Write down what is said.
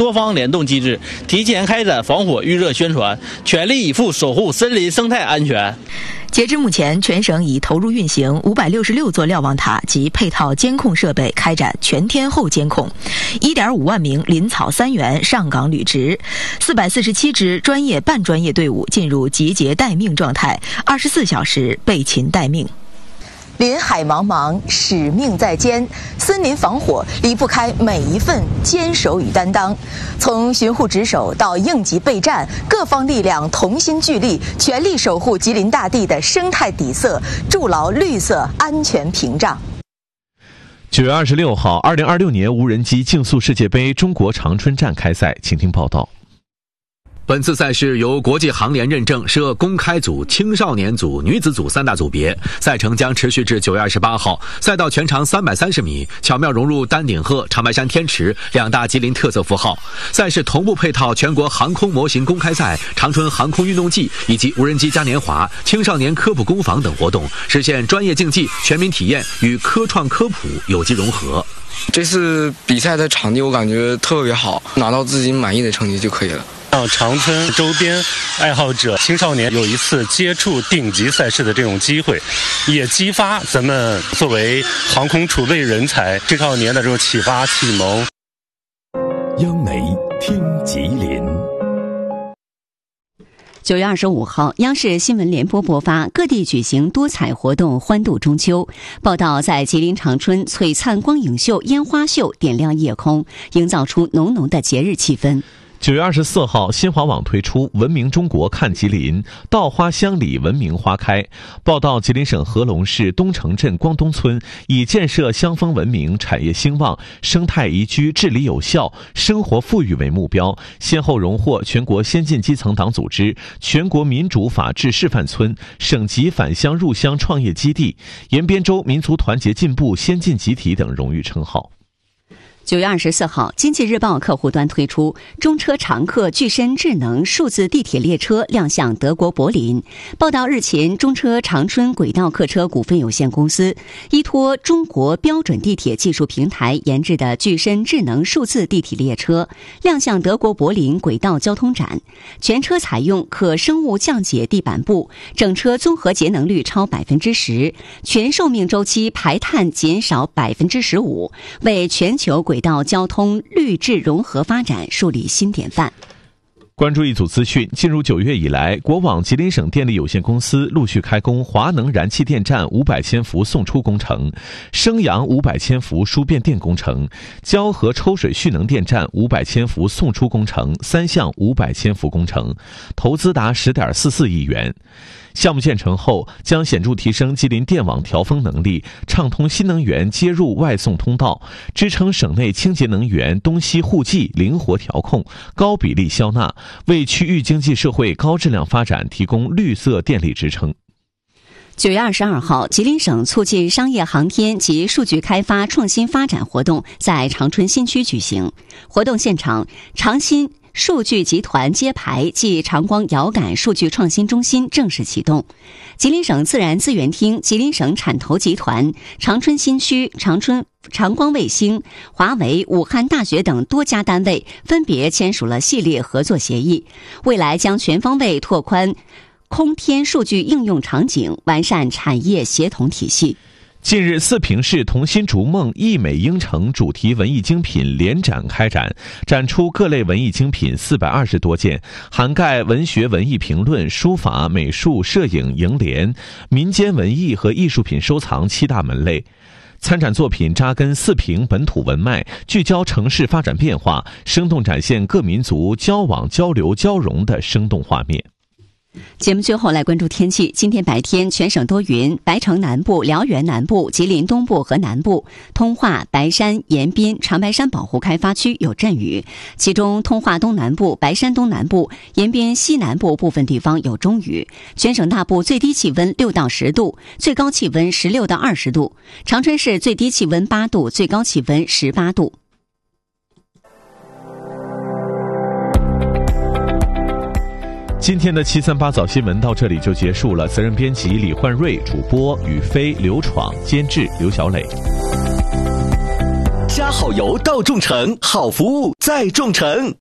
多方联动机制，提前开展防火预热宣传，全力以赴守护森林生态安全。 截至目前，全省已投入运行566座瞭望塔及配套监控设备，开展全天候监控。1.5万名林草3员上岗履职，447支专业半专业队伍进入集结待命状态，24小时备勤待命。林海茫茫，使命在肩，森林防火离不开每一份坚守与担当。从巡护值守到应急备战，各方力量同心聚力，全力守护吉林大地的生态底色，筑牢绿色安全屏障。 9月26号，2026年无人机竞速世界杯中国长春站开赛，请听报道。 本次赛事由国际航联认证，设公开组、青少年组、女子组3大组别，赛程将持续至9月28号。赛道全长330米，巧妙融入丹顶鹤、长白山天池2大吉林特色符号。赛事同步配套全国航空模型公开赛、长春航空运动季以及无人机嘉年华、青少年科普工坊等活动，实现专业竞技、全民体验与科创科普有机融合。 这次比赛的场地我感觉特别好，拿到自己满意的成绩就可以了。 让长春周边爱好者、青少年有一次接触顶级赛事的这种机会，也激发咱们作为航空储备人才青少年的这种启发启蒙。 央媒听吉林。 9月25号，央视新闻联播播发，各地举行多彩活动，欢度中秋。报道在吉林长春，璀璨光影秀、烟花秀点亮夜空，营造出浓浓的节日气氛。 9月24号，新华网推出《文明中国看吉林》，稻花香里文明花开。报道吉林省合龙市东城镇光东村以建设乡风文明、产业兴旺、生态宜居、治理有效、生活富裕为目标，先后荣获全国先进基层党组织、全国民主法治示范村、省级返乡入乡创业基地、延边州民族团结进步先进集体等荣誉称号。 9月24号，经济日报客户端推出中车常客具身智能数字地铁列车亮相德国柏林。报道日前，中车长春轨道客车股份有限公司依托中国标准地铁技术平台研制的具身智能数字地铁列车亮相德国柏林轨道交通展。全车采用可生物降解地板布，整车综合节能率超10%，全寿命周期排碳减少15%，为全球轨道交通绿质融合发展树立新典范。 关注一组资讯，进入9月以来，国网吉林省电力有限公司陆续开工华能燃气电站500千伏送出工程，升阳500千伏输变电工程，蛟河抽水蓄能电站500千伏送出工程，3项500千伏工程，投资达10.44亿元。项目建成后，将显著提升吉林电网调峰能力，畅通新能源接入外送通道，支撑省内清洁能源东西互济灵活调控、高比例消纳，为区域经济社会高质量发展提供绿色电力支撑。 9月22号，吉林省促进商业航天及数据开发创新发展活动在长春新区举行。活动现场，长新数据集团揭牌暨长光遥感数据创新中心正式启动。吉林省自然资源厅、吉林省产投集团、长春新区、长光卫星、华为、武汉大学等多家单位分别签署了系列合作协议，未来将全方位拓宽空天数据应用场景，完善产业协同体系。 近日，四平市同心逐梦艺美英城主题文艺精品联展开展，展出各类文艺精品420多件，涵盖文学文艺评论、书法、美术、摄影、楹联、民间文艺和艺术品收藏7大门类。参展作品扎根四平本土文脉，聚焦城市发展变化，生动展现各民族交往、交流、交融的生动画面。 节目最后来关注天气。今天白天全省多云，白城南部、辽源南部、吉林东部和南部、通化、白山、延边、长白山保护开发区有阵雨，其中通化东南部、白山东南部、延边西南部部分地方有中雨。全省大部最低气温6到10度，最高气温16到20度。长春市最低气温8度，最高气温18度。 今天的738早新闻到这里就结束了，责任编辑李焕瑞，主播宇飞、刘闯，监制刘小磊。 加好油到众诚，好服务在众诚。